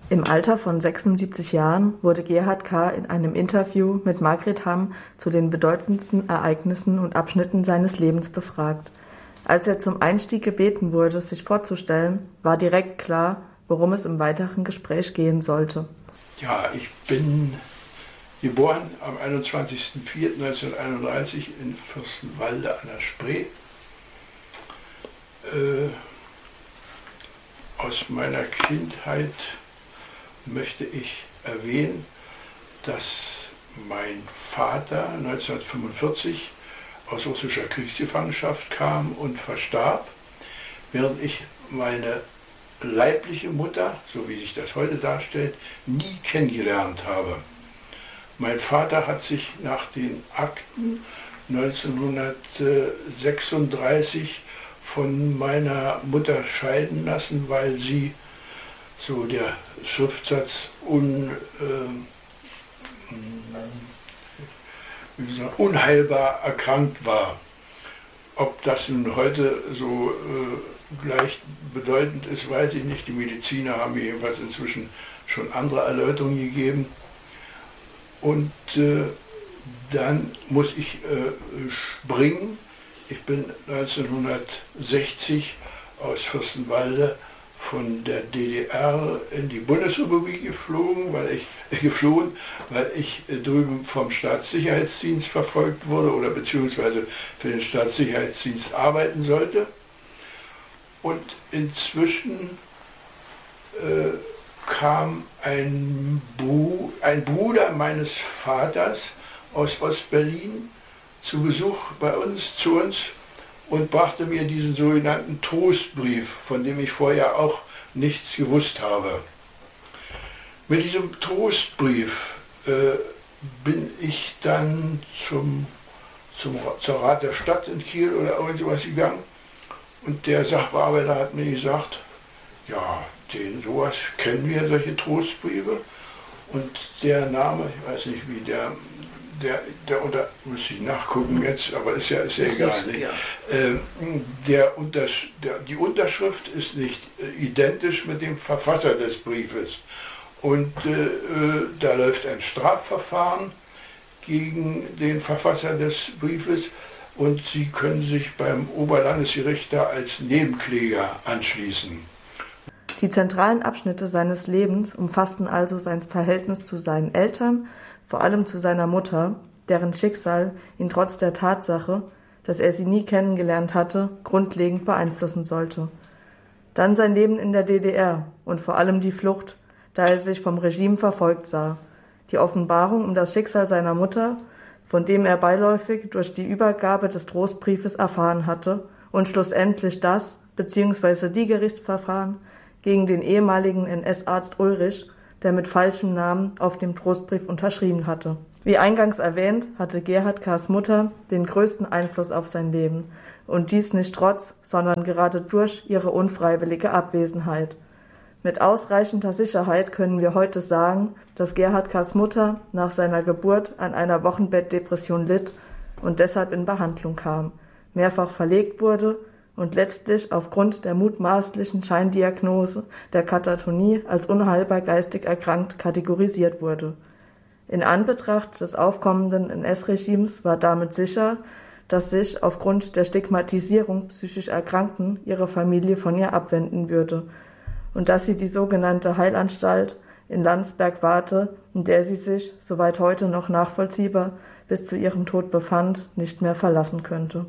Im Alter von 76 Jahren wurde Gerhard K. in einem Interview mit Margret Hamm zu den bedeutendsten Ereignissen und Abschnitten seines Lebens befragt. Als er zum Einstieg gebeten wurde, sich vorzustellen, war direkt klar, worum es im weiteren Gespräch gehen sollte. Ja, ich bin geboren am 21.04.1931 in Fürstenwalde an der Spree. Aus meiner Kindheit möchte ich erwähnen, dass mein Vater 1945 aus russischer Kriegsgefangenschaft kam und verstarb, während ich meine leibliche Mutter, so wie sich das heute darstellt, nie kennengelernt habe. Mein Vater hat sich nach den Akten 1936 von meiner Mutter scheiden lassen, weil sie, so der Schriftsatz, unheilbar erkrankt war. Ob das nun heute so gleichbedeutend ist, weiß ich nicht. Die Mediziner haben mir jedenfalls inzwischen schon andere Erläuterungen gegeben. Und dann muss ich springen. Ich bin 1960 aus Fürstenwalde von der DDR in die Bundesrepublik geflohen, weil ich drüben vom Staatssicherheitsdienst verfolgt wurde oder beziehungsweise für den Staatssicherheitsdienst arbeiten sollte. Und inzwischen kam ein Bruder meines Vaters aus Ostberlin zu Besuch zu uns und brachte mir diesen sogenannten Trostbrief, von dem ich vorher auch nichts gewusst habe. Mit diesem Trostbrief bin ich dann zur Rat der Stadt in Kiel oder irgendwas gegangen und der Sachbearbeiter hat mir gesagt, ja, sowas kennen wir, solche Trostbriefe, und der Name, ich weiß nicht wie muss ich nachgucken jetzt, aber ist ja egal. Nicht? Die Unterschrift ist nicht identisch mit dem Verfasser des Briefes. Und da läuft ein Strafverfahren gegen den Verfasser des Briefes und Sie können sich beim Oberlandesgericht da als Nebenkläger anschließen. Die zentralen Abschnitte seines Lebens umfassten also sein Verhältnis zu seinen Eltern, vor allem zu seiner Mutter, deren Schicksal ihn trotz der Tatsache, dass er sie nie kennengelernt hatte, grundlegend beeinflussen sollte. Dann sein Leben in der DDR und vor allem die Flucht, da er sich vom Regime verfolgt sah, die Offenbarung um das Schicksal seiner Mutter, von dem er beiläufig durch die Übergabe des Trostbriefes erfahren hatte, und schlussendlich das bzw. die Gerichtsverfahren gegen den ehemaligen NS-Arzt Ulrich, der mit falschem Namen auf dem Trostbrief unterschrieben hatte. Wie eingangs erwähnt, hatte Gerhard K.'s Mutter den größten Einfluss auf sein Leben, und dies nicht trotz, sondern gerade durch ihre unfreiwillige Abwesenheit. Mit ausreichender Sicherheit können wir heute sagen, dass Gerhard K.'s Mutter nach seiner Geburt an einer Wochenbettdepression litt und deshalb in Behandlung kam, mehrfach verlegt wurde und letztlich aufgrund der mutmaßlichen Scheindiagnose der Katatonie als unheilbar geistig erkrankt kategorisiert wurde. In Anbetracht des aufkommenden NS-Regimes war damit sicher, dass sich aufgrund der Stigmatisierung psychisch Erkrankten ihre Familie von ihr abwenden würde und dass sie die sogenannte Heilanstalt in Landsberg-Warte, in der sie sich, soweit heute noch nachvollziehbar, bis zu ihrem Tod befand, nicht mehr verlassen könnte.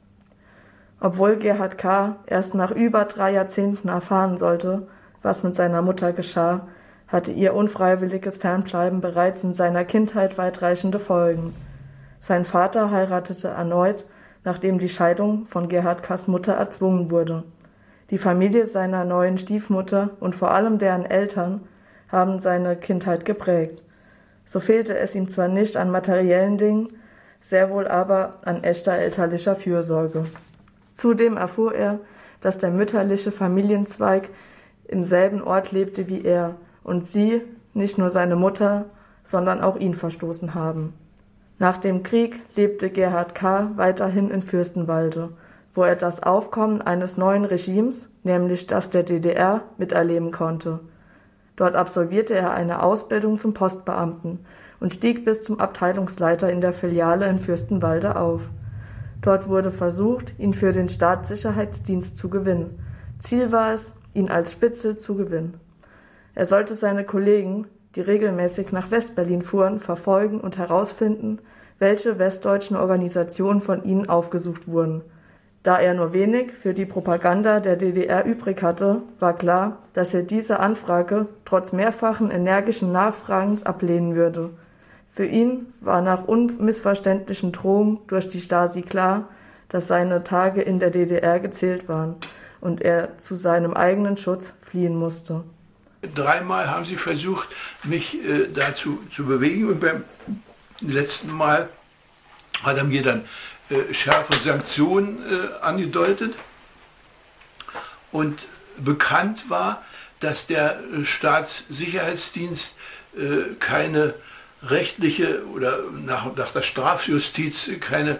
Obwohl Gerhard K. erst nach über 3 Jahrzehnten erfahren sollte, was mit seiner Mutter geschah, hatte ihr unfreiwilliges Fernbleiben bereits in seiner Kindheit weitreichende Folgen. Sein Vater heiratete erneut, nachdem die Scheidung von Gerhard K.'s Mutter erzwungen wurde. Die Familie seiner neuen Stiefmutter und vor allem deren Eltern haben seine Kindheit geprägt. So fehlte es ihm zwar nicht an materiellen Dingen, sehr wohl aber an echter elterlicher Fürsorge. Zudem erfuhr er, dass der mütterliche Familienzweig im selben Ort lebte wie er und sie, nicht nur seine Mutter, sondern auch ihn verstoßen haben. Nach dem Krieg lebte Gerhard K. weiterhin in Fürstenwalde, wo er das Aufkommen eines neuen Regimes, nämlich das der DDR, miterleben konnte. Dort absolvierte er eine Ausbildung zum Postbeamten und stieg bis zum Abteilungsleiter in der Filiale in Fürstenwalde auf. Dort wurde versucht, ihn für den Staatssicherheitsdienst zu gewinnen. Ziel war es, ihn als Spitzel zu gewinnen. Er sollte seine Kollegen, die regelmäßig nach Westberlin fuhren, verfolgen und herausfinden, welche westdeutschen Organisationen von ihnen aufgesucht wurden. Da er nur wenig für die Propaganda der DDR übrig hatte, war klar, dass er diese Anfrage trotz mehrfachen energischen Nachfragens ablehnen würde. Für ihn war nach unmissverständlichen Drohungen durch die Stasi klar, dass seine Tage in der DDR gezählt waren und er zu seinem eigenen Schutz fliehen musste. 3-mal haben sie versucht, mich dazu zu bewegen, und beim letzten Mal hat er mir dann schärfe Sanktionen angedeutet, und bekannt war, dass der Staatssicherheitsdienst keine rechtliche oder nach der Strafjustiz keine,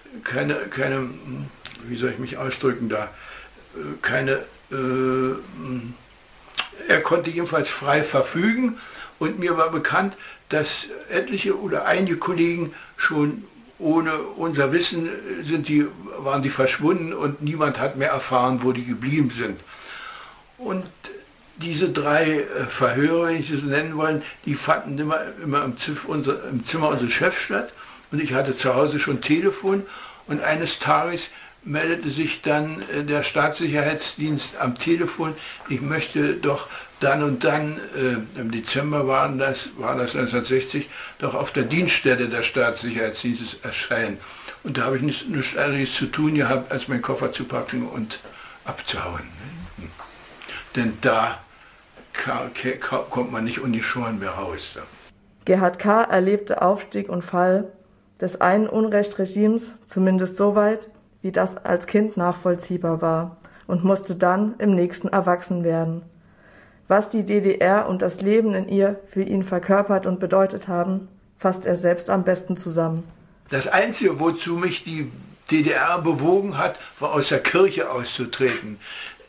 wie soll ich mich ausdrücken da, er konnte jedenfalls frei verfügen, und mir war bekannt, dass etliche oder einige Kollegen schon ohne unser Wissen waren die verschwunden, und niemand hat mehr erfahren, wo die geblieben sind. Und diese 3 Verhöre, wenn ich sie so nennen wollen, die fanden immer im Zimmer unseres Chefs statt, und ich hatte zu Hause schon Telefon, und eines Tages meldete sich dann der Staatssicherheitsdienst am Telefon: Ich möchte doch dann und dann, im Dezember war das 1960, doch auf der Dienststelle des Staatssicherheitsdienstes erscheinen. Und da habe ich nichts anderes zu tun gehabt, als meinen Koffer zu packen und abzuhauen. Denn da kommt man nicht ungeschoren mehr raus. Gerhard K. erlebte Aufstieg und Fall des einen Unrechtsregimes, zumindest soweit, wie das als Kind nachvollziehbar war, und musste dann im nächsten erwachsen werden. Was die DDR und das Leben in ihr für ihn verkörpert und bedeutet haben, fasst er selbst am besten zusammen. Das Einzige, wozu mich die DDR bewogen hat, war, aus der Kirche auszutreten.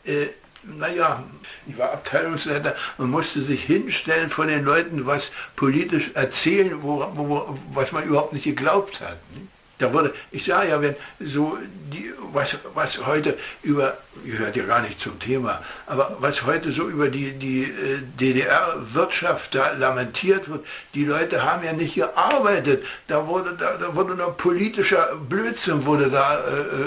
Ich war Abteilungsleiter, man musste sich hinstellen vor den Leuten, was politisch erzählen, was man überhaupt nicht geglaubt hat. Da wurde, ich sage ja, wenn so was heute gehört ja gar nicht zum Thema, aber was heute so über die DDR-Wirtschaft da lamentiert wird, die Leute haben ja nicht gearbeitet, da wurde noch politischer Blödsinn wurde da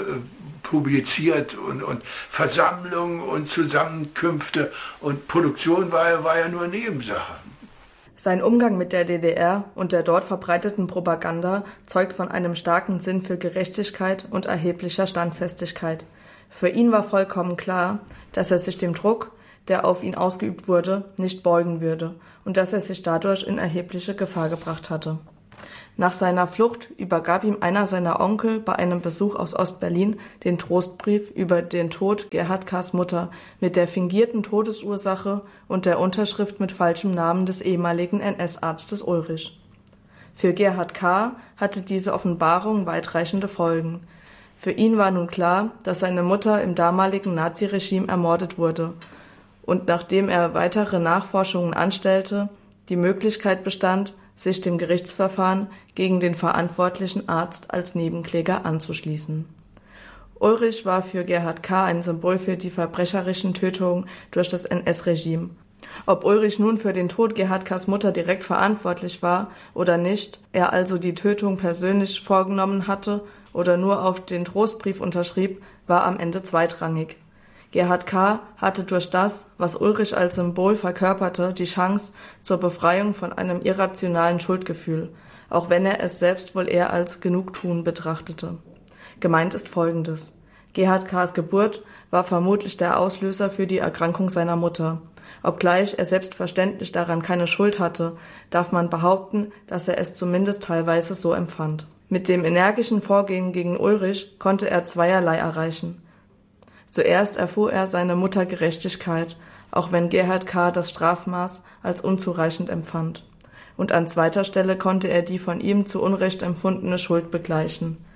publiziert, und Versammlungen und Zusammenkünfte, und Produktion war ja nur Nebensache. Sein Umgang mit der DDR und der dort verbreiteten Propaganda zeugt von einem starken Sinn für Gerechtigkeit und erheblicher Standfestigkeit. Für ihn war vollkommen klar, dass er sich dem Druck, der auf ihn ausgeübt wurde, nicht beugen würde und dass er sich dadurch in erhebliche Gefahr gebracht hatte. Nach seiner Flucht übergab ihm einer seiner Onkel bei einem Besuch aus Ostberlin den Trostbrief über den Tod Gerhard K.'s Mutter mit der fingierten Todesursache und der Unterschrift mit falschem Namen des ehemaligen NS-Arztes Ulrich. Für Gerhard K. hatte diese Offenbarung weitreichende Folgen. Für ihn war nun klar, dass seine Mutter im damaligen Naziregime ermordet wurde, und nachdem er weitere Nachforschungen anstellte, die Möglichkeit bestand, sich dem Gerichtsverfahren gegen den verantwortlichen Arzt als Nebenkläger anzuschließen. Ulrich war für Gerhard K. ein Symbol für die verbrecherischen Tötungen durch das NS-Regime. Ob Ulrich nun für den Tod Gerhard K.'s Mutter direkt verantwortlich war oder nicht, er also die Tötung persönlich vorgenommen hatte oder nur auf den Trostbrief unterschrieb, war am Ende zweitrangig. Gerhard K. hatte durch das, was Ulrich als Symbol verkörperte, die Chance zur Befreiung von einem irrationalen Schuldgefühl, auch wenn er es selbst wohl eher als Genugtuung betrachtete. Gemeint ist Folgendes: Gerhard K.'s Geburt war vermutlich der Auslöser für die Erkrankung seiner Mutter. Obgleich er selbstverständlich daran keine Schuld hatte, darf man behaupten, dass er es zumindest teilweise so empfand. Mit dem energischen Vorgehen gegen Ulrich konnte er zweierlei erreichen. Zuerst erfuhr er seine Mutter Gerechtigkeit, auch wenn Gerhard K. das Strafmaß als unzureichend empfand. Und an zweiter Stelle konnte er die von ihm zu Unrecht empfundene Schuld begleichen.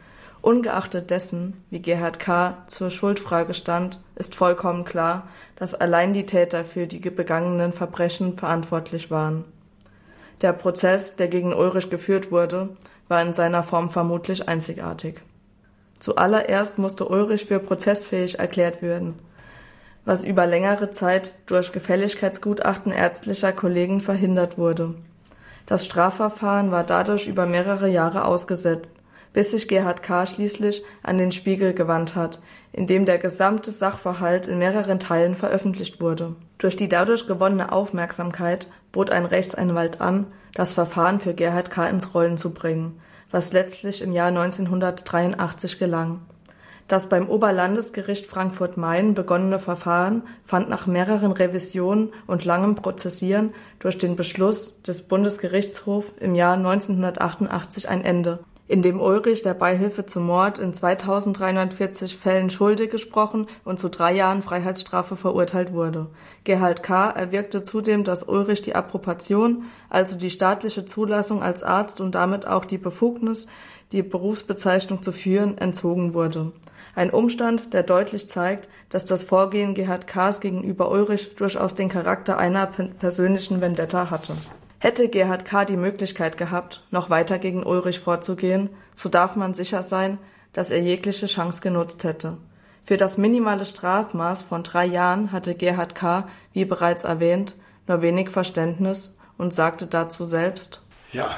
Ungeachtet dessen, wie Gerhard K. zur Schuldfrage stand, ist vollkommen klar, dass allein die Täter für die begangenen Verbrechen verantwortlich waren. Der Prozess, der gegen Ulrich geführt wurde, war in seiner Form vermutlich einzigartig. Zuallererst musste Ulrich für prozessfähig erklärt werden, was über längere Zeit durch Gefälligkeitsgutachten ärztlicher Kollegen verhindert wurde. Das Strafverfahren war dadurch über mehrere Jahre ausgesetzt, bis sich Gerhard K. schließlich an den Spiegel gewandt hat, in dem der gesamte Sachverhalt in mehreren Teilen veröffentlicht wurde. Durch die dadurch gewonnene Aufmerksamkeit bot ein Rechtsanwalt an, das Verfahren für Gerhard K. ins Rollen zu bringen, was letztlich im Jahr 1983 gelang. Das beim Oberlandesgericht Frankfurt-Main begonnene Verfahren fand nach mehreren Revisionen und langem Prozessieren durch den Beschluss des Bundesgerichtshofs im Jahr 1988 ein Ende, in dem Ulrich der Beihilfe zum Mord in 2340 Fällen schuldig gesprochen und zu 3 Jahren Freiheitsstrafe verurteilt wurde. Gerhard K. erwirkte zudem, dass Ulrich die Approbation, also die staatliche Zulassung als Arzt und damit auch die Befugnis, die Berufsbezeichnung zu führen, entzogen wurde. Ein Umstand, der deutlich zeigt, dass das Vorgehen Gerhard K.s gegenüber Ulrich durchaus den Charakter einer persönlichen Vendetta hatte. Hätte Gerhard K. die Möglichkeit gehabt, noch weiter gegen Ulrich vorzugehen, so darf man sicher sein, dass er jegliche Chance genutzt hätte. Für das minimale Strafmaß von 3 Jahren hatte Gerhard K., wie bereits erwähnt, nur wenig Verständnis und sagte dazu selbst: Ja,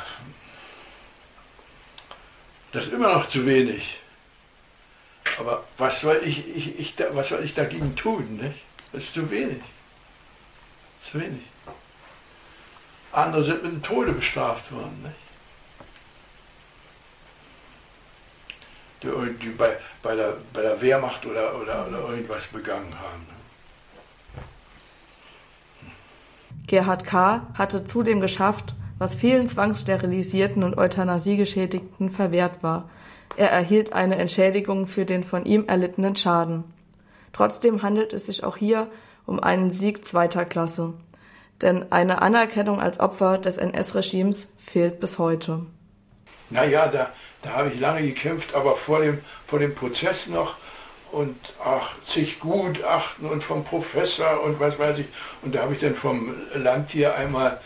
das ist immer noch zu wenig. Aber was soll ich dagegen tun? Nicht? Das ist zu wenig. Zu wenig. Andere sind mit dem Tode bestraft worden. Nicht? Die bei der Wehrmacht oder irgendwas begangen haben. Gerhard K. hatte zudem geschafft, was vielen Zwangssterilisierten und Euthanasiegeschädigten verwehrt war. Er erhielt eine Entschädigung für den von ihm erlittenen Schaden. Trotzdem handelt es sich auch hier um einen Sieg zweiter Klasse. Denn eine Anerkennung als Opfer des NS-Regimes fehlt bis heute. Naja, da habe ich lange gekämpft, aber vor dem Prozess noch und zig Gutachten und vom Professor und was weiß ich. Und da habe ich dann vom Land hier einmal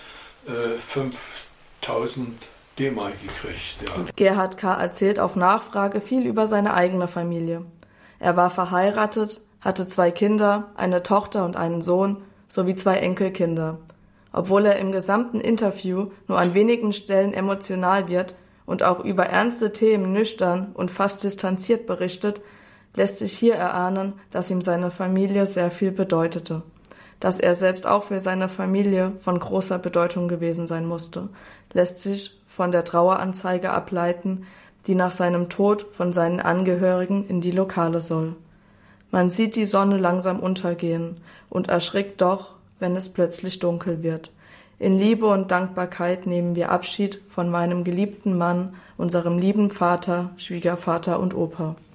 5.000 D-Mark gekriegt. Ja. Gerhard K. erzählt auf Nachfrage viel über seine eigene Familie. Er war verheiratet, hatte 2 Kinder, eine Tochter und einen Sohn, sowie 2 Enkelkinder. Obwohl er im gesamten Interview nur an wenigen Stellen emotional wird und auch über ernste Themen nüchtern und fast distanziert berichtet, lässt sich hier erahnen, dass ihm seine Familie sehr viel bedeutete. Dass er selbst auch für seine Familie von großer Bedeutung gewesen sein musste, lässt sich von der Traueranzeige ableiten, die nach seinem Tod von seinen Angehörigen in die Lokale soll. Man sieht die Sonne langsam untergehen und erschrickt doch, wenn es plötzlich dunkel wird. In Liebe und Dankbarkeit nehmen wir Abschied von meinem geliebten Mann, unserem lieben Vater, Schwiegervater und Opa.